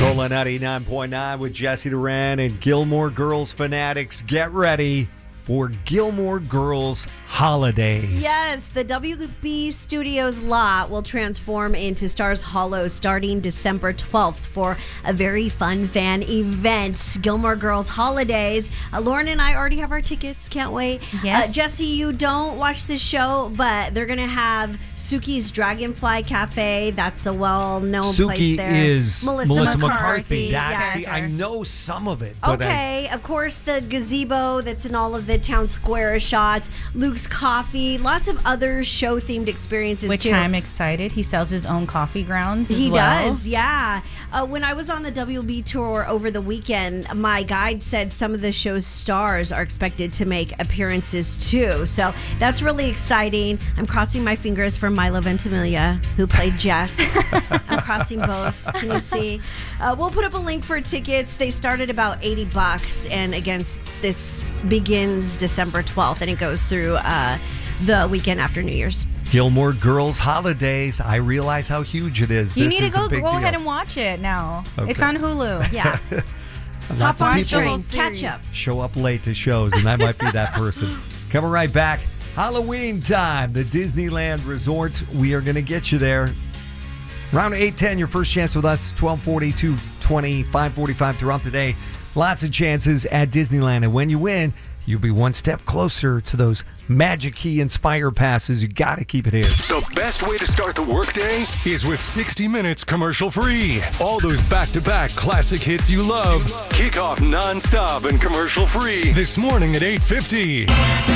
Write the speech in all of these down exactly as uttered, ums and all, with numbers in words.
Cola ninety-nine point nine with Jesse Duran and Gilmore Girls fanatics. Get ready for Gilmore Girls Holidays. Yes, the W B Studios lot will transform into Stars Hollow starting December twelfth for a very fun fan event. Gilmore Girls Holidays. Uh, Lauren and I already have our tickets. Can't wait. Yes. Uh, Jesse, you don't watch this show, but they're going to have Suki's Dragonfly Cafe. That's a well-known Suki place there. is Melissa, Melissa McCarthy. McCarthy. That's, Yes. see, I know some of it. But Okay, of course, the gazebo that's in all of the town square shots, Luke's Coffee, lots of other show-themed experiences, Which too. I'm excited. He sells his own coffee grounds as He well. does, yeah. Uh, when I was on the W B tour over the weekend, my guide said some of the show's stars are expected to make appearances, too. So that's really exciting. I'm crossing my fingers for Milo Ventimiglia, who played Jess. I'm crossing both. Can you see? Uh, we'll put up a link for tickets. They start at about eighty bucks, and again, this begins December twelfth, and it goes through uh, the weekend after New Year's. Gilmore Girls Holidays. I realize how huge it is. You this need to is go a big go deal. ahead and watch it now. Okay. It's on Hulu. Yeah. Lots Hop of on people train. Catch up. show up late to shows, and that might be that person. Coming right back. Halloween time, the Disneyland Resort. We are going to get you there. Around eight ten, your first chance with us, twelve forty, two twenty, five forty-five throughout the day. Lots of chances at Disneyland. And when you win, you'll be one step closer to those Magic Key Inspire passes. You got to keep it here. The best way to start the workday is with sixty minutes commercial free. All those back-to-back classic hits you love. Kick off non-stop and commercial free this morning at eight fifty.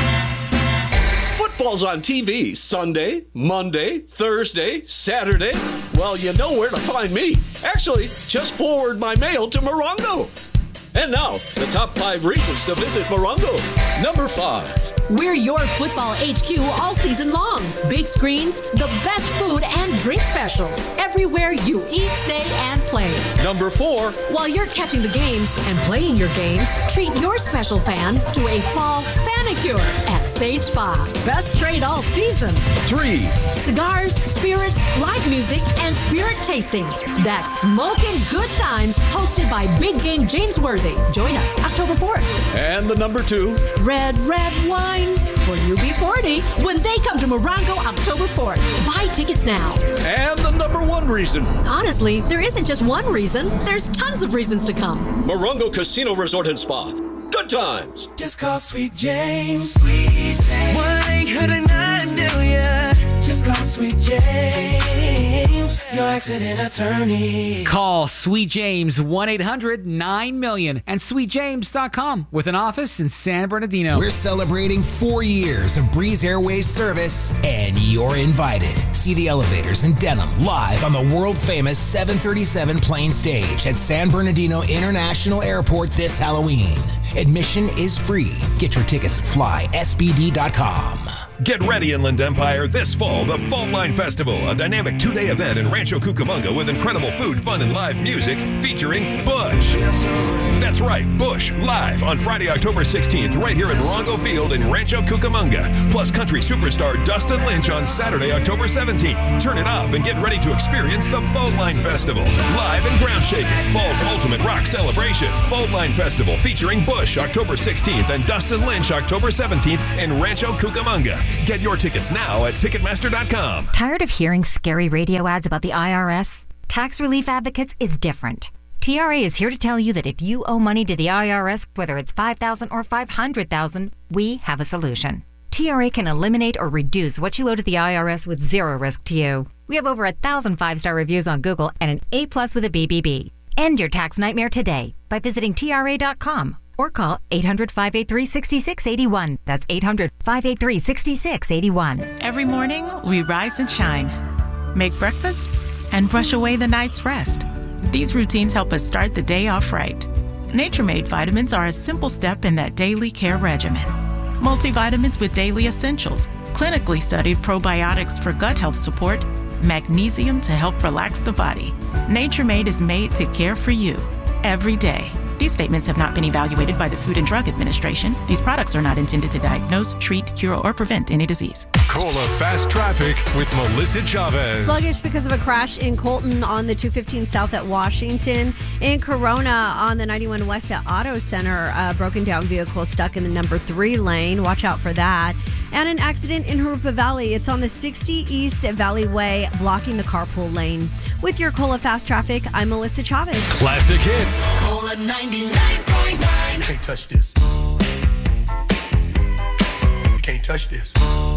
Football's on T V Sunday, Monday, Thursday, Saturday. Well, you know where to find me. Actually, just forward my mail to Morongo. And now, the top five reasons to visit Morongo. Number five. We're your football H Q all season long. Big screens, the best food and drink specials. Everywhere you eat, stay, and play. Number four. While you're catching the games and playing your games, treat your special fan to a fall fanicure at Sage Spa. Best trade all season. Three. Cigars, spirits, live music, and spirit tastings. That's smoking good times hosted by Big Game James Worthy. Join us October fourth. And the number two. Red, red wine for U B forty when they come to Morongo October fourth. Buy tickets now. And the number one reason. Honestly, there isn't just one reason. There's tons of reasons to come. Morongo Casino Resort and Spa. Good times. Just call Sweet James. Sweet James. one eight hundred nine million. Just call Sweet James. Your accident attorney. Call Sweet James one eight hundred nine million and sweet james dot com with an office in San Bernardino. We're celebrating four years of Breeze Airways service, and you're invited. See the elevators in Denham live on the world-famous seven thirty-seven plane stage at San Bernardino International Airport this Halloween. Admission is free. Get your tickets at fly s b d dot com. Get ready, Inland Empire, this fall, the Fault Line Festival, a dynamic two-day event in Rancho Cucamonga with incredible food, fun, and live music featuring Bush. That's right, Bush, live on Friday, October sixteenth, right here at Morongo Field in Rancho Cucamonga. Plus country superstar Dustin Lynch on Saturday, October seventeenth. Turn it up and get ready to experience the Fault Line Festival. Live and ground shaking, fall's ultimate rock celebration. Fault Line Festival featuring Bush, October sixteenth, and Dustin Lynch, October seventeenth in Rancho Cucamonga. Get your tickets now at ticketmaster dot com. Tired of hearing scary radio ads about the I R S? Tax Relief Advocates is different. T R A is here to tell you that if you owe money to the I R S, whether it's five thousand dollars or five hundred thousand dollars, we have a solution. T R A can eliminate or reduce what you owe to the I R S with zero risk to you. We have over a thousand five-star reviews on Google and an A plus with a B B B. End your tax nightmare today by visiting T R A dot com. Or call eight hundred, five eight three, six six eight one. That's eight hundred, five eight three, six six eight one. Every morning, we rise and shine, make breakfast, and brush away the night's rest. These routines help us start the day off right. Nature Made vitamins are a simple step in that daily care regimen. Multivitamins with daily essentials, clinically studied probiotics for gut health support, magnesium to help relax the body. Nature Made is made to care for you every day. These statements have not been evaluated by the Food and Drug Administration. These products are not intended to diagnose, treat, cure, or prevent any disease. Cola Fast Traffic with Melissa Chavez. Sluggish because of a crash in Colton on the two fifteen South at Washington. In Corona on the ninety-one West at Auto Center, a broken down vehicle stuck in the number three lane. Watch out for that. And an accident in Harupa Valley. It's on the sixty East Valley Way, blocking the carpool lane. With your Cola Fast Traffic, I'm Melissa Chavez. Classic hits. Cola ninety-nine point nine. Can't touch this. You can't touch this.